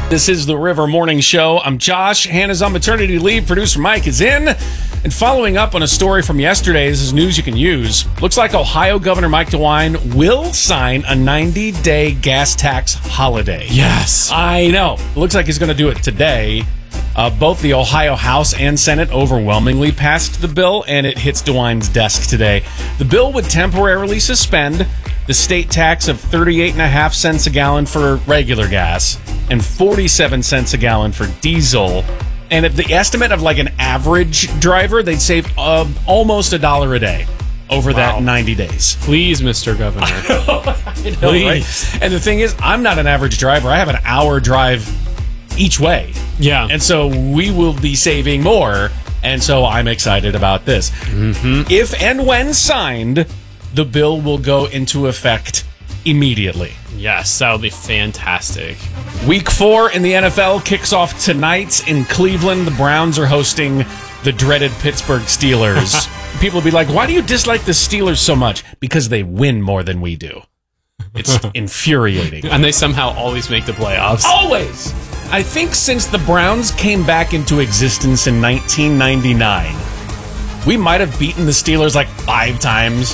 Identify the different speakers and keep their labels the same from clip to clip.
Speaker 1: This is the River Morning Show. I'm Josh. Hannah's on maternity leave. Producer Mike is in. And following up on a story from yesterday, this is news you can use. Looks like Ohio Governor Mike DeWine will sign a 90-day gas tax holiday.
Speaker 2: Yes.
Speaker 1: I know. Looks like he's going to do it today. Both the Ohio House and Senate overwhelmingly passed the bill, and it hits DeWine's desk today. The bill would temporarily suspend the state tax of 38.5 cents a gallon for regular gas and 47 cents a gallon for diesel. And at the estimate of like an average driver, they'd save almost $1 a day over that 90 days.
Speaker 2: Please, Mr. Governor.
Speaker 1: I know,
Speaker 2: Please.
Speaker 1: right? And the thing is, I'm not an average driver. I have an hour drive each way.
Speaker 2: Yeah.
Speaker 1: And so we will be saving more. And so I'm excited about this.
Speaker 2: Mm-hmm.
Speaker 1: If and when signed, the bill will go into effect immediately.
Speaker 2: Yes, that'll be fantastic.
Speaker 1: Week 4 in the NFL kicks off tonight in Cleveland. The Browns are hosting the dreaded Pittsburgh Steelers. People will be like, why do you dislike the Steelers so much? Because they win more than we do. It's infuriating.
Speaker 2: And they somehow always make the playoffs.
Speaker 1: Always! I think since the Browns came back into existence in 1999, we might have beaten the Steelers like 5 times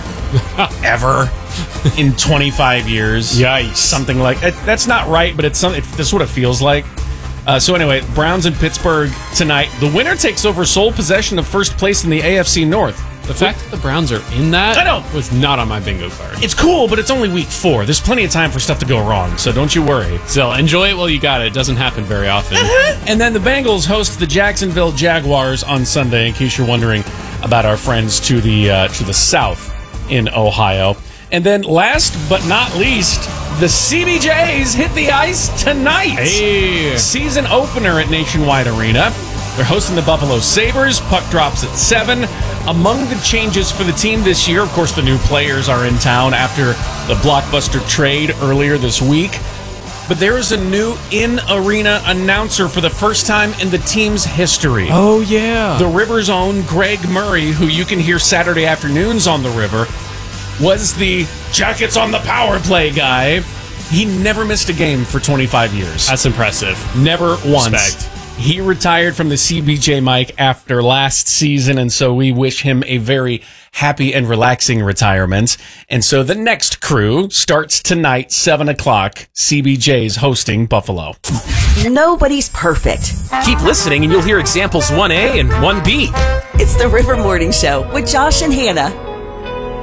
Speaker 1: ever in 25 years.
Speaker 2: Yikes.
Speaker 1: Something like that's not right, but that's what it feels like. So anyway, Browns in Pittsburgh tonight. The winner takes over sole possession of first place in the AFC North.
Speaker 2: The fact that the Browns are in that
Speaker 1: I know.
Speaker 2: was not on my bingo card.
Speaker 1: It's cool, but it's only week 4. There's plenty of time for stuff to go wrong, so don't you worry.
Speaker 2: Still, enjoy it while you got it. It doesn't happen very often.
Speaker 1: And then the Bengals host the Jacksonville Jaguars on Sunday, in case you're wondering about our friends to the south in Ohio. And then last but not least, the CBJs hit the ice tonight.
Speaker 2: Hey.
Speaker 1: Season opener at Nationwide Arena. They're hosting the Buffalo Sabres. Puck drops at 7. Among the changes for the team this year, of course, the new players are in town after the blockbuster trade earlier this week. But there is a new in-arena announcer for the first time in the team's history.
Speaker 2: Oh, yeah.
Speaker 1: The River's own Greg Murray, who you can hear Saturday afternoons on the River, was the Jackets on the power play guy. He never missed a game for 25 years.
Speaker 2: That's impressive.
Speaker 1: Never once.
Speaker 2: Respect.
Speaker 1: He retired from the CBJ mic after last season, and so we wish him a very happy and relaxing retirement. And so the next crew starts tonight, 7 o'clock. CBJ's hosting Buffalo.
Speaker 3: Nobody's perfect.
Speaker 4: Keep listening and you'll hear examples 1A and 1B.
Speaker 3: It's the River Morning Show with Josh and Hannah.